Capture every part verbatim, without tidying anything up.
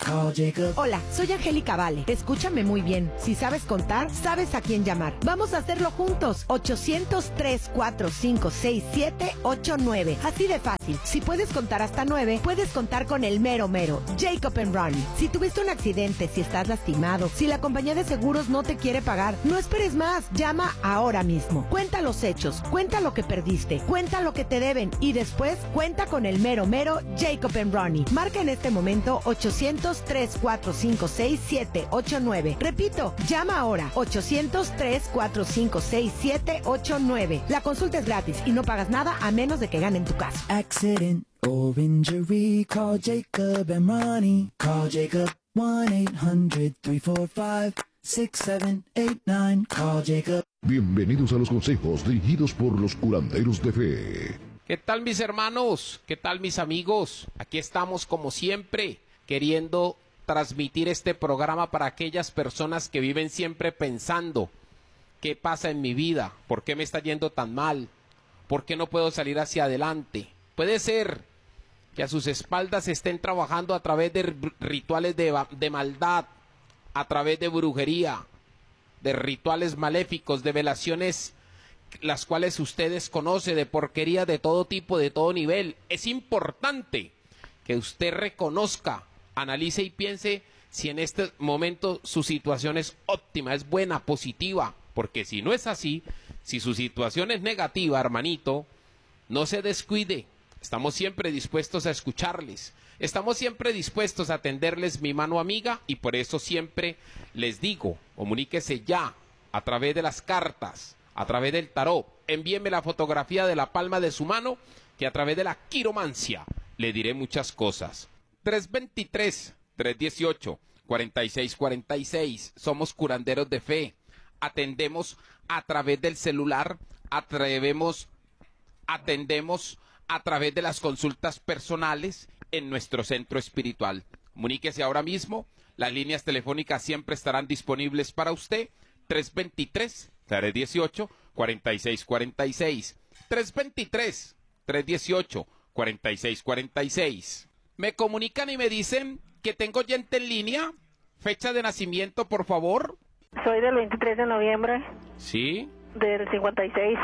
call Jacob. Hola, soy Angélica Vale. Escúchame muy bien. Si sabes contar, sabes a quién llamar. Vamos a hacerlo juntos. ochocientos tres, cuatro cinco seis, siete, ocho nueve. Así de fácil. Si puedes contar hasta nueve, puedes contar con el mero mero, Jacob and Ronnie. Si tuviste un accidente, si estás lastimado, si la compañía de seguros no te quiere pagar, no esperes más. Llama ahora mismo. Cuenta los hechos, cuenta lo que perdiste, cuenta lo que te deben y después cuenta con el mero mero, Jacob and Ronnie. Marca en este momento ochocientos tres, cuatro cinco seis, siete, ocho nueve. Repito, llama ahora ochocientos tres, cuatro cinco seis, siete, ocho nueve. La consulta es gratis y no pagas nada a menos de que ganen tu caso. Accident or injury, call Jacob and Ronnie. Call Jacob one eight hundred, three four five, six seven eight nine. Call Jacob. Bienvenidos a los consejos dirigidos por los curanderos de fe. ¿Qué tal mis hermanos? ¿Qué tal mis amigos? Aquí estamos como siempre, queriendo transmitir este programa para aquellas personas que viven siempre pensando: ¿qué pasa en mi vida? ¿Por qué me está yendo tan mal? ¿Por qué no puedo salir hacia adelante? Puede ser que a sus espaldas estén trabajando a través de rituales de, de maldad, a través de brujería, de rituales maléficos, de velaciones las cuales ustedes conocen, de porquería de todo tipo, de todo nivel. Es importante que usted reconozca, analice y piense si en este momento su situación es óptima, es buena, positiva, porque si no es así, si su situación es negativa, hermanito, no se descuide. Estamos siempre dispuestos a escucharles, estamos siempre dispuestos a tenderles mi mano amiga y por eso siempre les digo, comuníquese ya a través de las cartas, a través del tarot, envíeme la fotografía de la palma de su mano que a través de la quiromancia le diré muchas cosas. tres veintitrés, tres dieciocho, cuarenta y seis cuarenta y seis, somos curanderos de fe, atendemos a través del celular, atrevemos, atendemos a través de las consultas personales en nuestro centro espiritual. Comuníquese ahora mismo, las líneas telefónicas siempre estarán disponibles para usted, tres veintitrés, tres dieciocho, cuarenta y seis cuarenta y seis, tres veintitrés, tres dieciocho, cuarenta y seis cuarenta y seis. Me comunican y me dicen que tengo gente en línea, fecha de nacimiento, por favor. Soy del veintitrés de noviembre. ¿Sí? Del cincuenta y seis.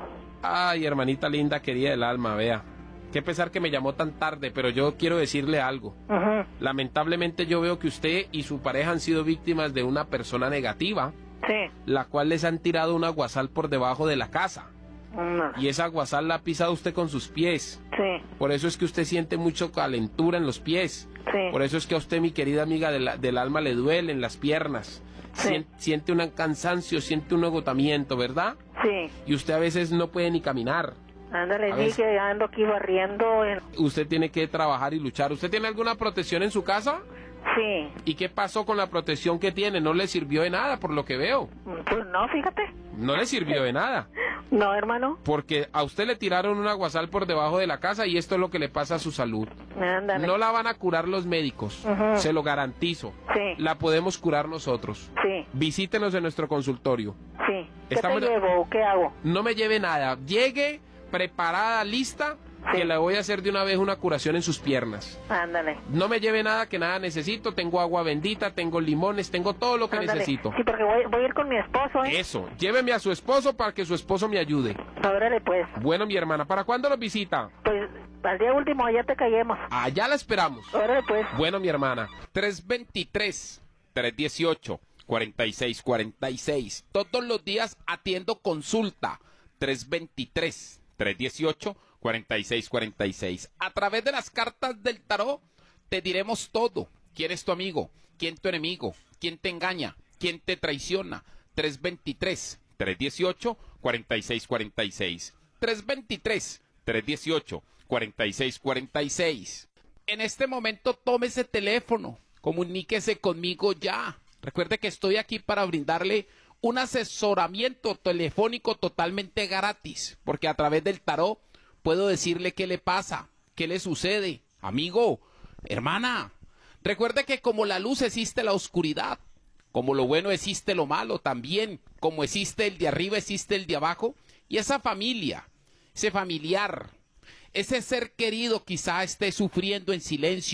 Ay, hermanita linda, querida del alma, vea. Qué pesar que me llamó tan tarde, pero yo quiero decirle algo. Uh-huh. Lamentablemente yo veo que usted y su pareja han sido víctimas de una persona negativa. Sí. La cual les han tirado un aguasal por debajo de la casa. No. Y esa aguasal la ha pisado usted con sus pies. Sí. Por eso es que usted siente mucho calentura en los pies. Sí. Por eso es que a usted, mi querida amiga de la, del alma, le duelen las piernas. Sí. Sien, siente un cansancio, siente un agotamiento, ¿verdad? Sí. Y usted a veces no puede ni caminar. Ándale, sí, que ando aquí barriendo. En... Usted tiene que trabajar y luchar. ¿Usted tiene alguna protección en su casa? Sí. ¿Y qué pasó con la protección que tiene? ¿No le sirvió de nada, por lo que veo? Pues no, fíjate. ¿No le sirvió de nada? No, hermano. Porque a usted le tiraron un aguasal por debajo de la casa y esto es lo que le pasa a su salud. Ándale. No la van a curar los médicos, uh-huh. Se lo garantizo. Sí. La podemos curar nosotros. Sí. Visítenos en nuestro consultorio. Sí. ¿Qué Estamos... te llevo o qué hago? No me lleve nada. Llegue preparada, lista, sí. Que le voy a hacer de una vez una curación en sus piernas. Ándale. No me lleve nada, que nada necesito. Tengo agua bendita, tengo limones, tengo todo lo que Ándale. necesito. Sí, porque voy, voy a ir con mi esposo, ¿eh? Eso, lléveme a su esposo para que su esposo me ayude. Órale, pues. Bueno, mi hermana, ¿para cuándo nos visita? Pues al día último allá te callemos. Allá la esperamos. Órale, pues. Bueno, mi hermana, tres veintitrés, tres dieciocho, cuarenta y seis cuarenta y seis. Todos los días atiendo consulta. tres veintitrés, tres dieciocho, cuarenta y seis cuarenta y seis. A través de las cartas del tarot te diremos todo. ¿Quién es tu amigo? ¿Quién tu enemigo? ¿Quién te engaña? ¿Quién te traiciona? tres veintitrés, tres dieciocho, cuarenta y seis cuarenta y seis. tres veintitrés, tres dieciocho, cuarenta y seis cuarenta y seis. En este momento tome ese teléfono, comuníquese conmigo ya. Recuerde que estoy aquí para brindarle un asesoramiento telefónico totalmente gratis, porque a través del tarot puedo decirle qué le pasa, qué le sucede. Amigo, hermana, recuerde que como la luz existe la oscuridad, como lo bueno existe lo malo también, como existe el de arriba existe el de abajo, y esa familia, ese familiar, ese ser querido quizá esté sufriendo en silencio,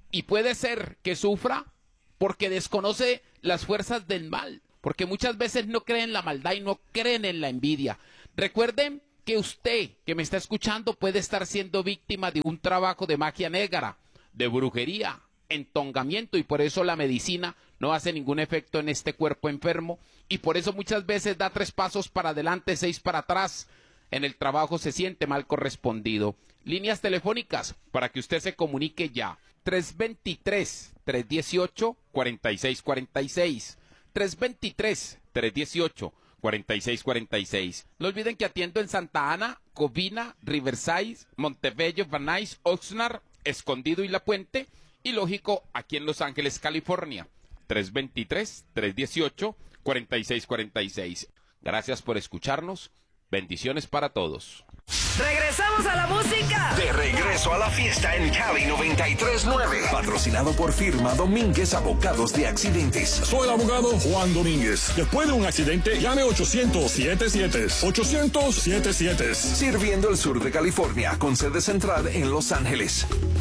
Y puede ser que sufra porque desconoce las fuerzas del mal, porque muchas veces no creen en la maldad y no creen en la envidia. Recuerden que usted, que me está escuchando, puede estar siendo víctima de un trabajo de magia negra, de brujería, entongamiento, y por eso la medicina no hace ningún efecto en este cuerpo enfermo, y por eso muchas veces da tres pasos para adelante, seis para atrás. En el trabajo se siente mal correspondido. Líneas telefónicas para que usted se comunique ya. tres dos tres, tres uno ocho, cuatro seis cuatro seis. tres dos tres, tres uno ocho, cuatro seis cuatro seis. No olviden que atiendo en Santa Ana, Covina, Riverside, Montebello, Van Nuys, Oxnard, Escondido y La Puente. Y lógico, aquí en Los Ángeles, California. tres dos tres, tres uno ocho, cuatro seis cuatro seis. Gracias por escucharnos. Bendiciones para todos. ¡Regresamos a la música! De regreso a la fiesta en Cali noventa y tres nueve. Patrocinado por firma Domínguez Abogados de Accidentes. Soy el abogado Juan Domínguez. Después de un accidente, llame ochocientos siete siete. ochocientos siete siete. Sirviendo el sur de California con sede central en Los Ángeles.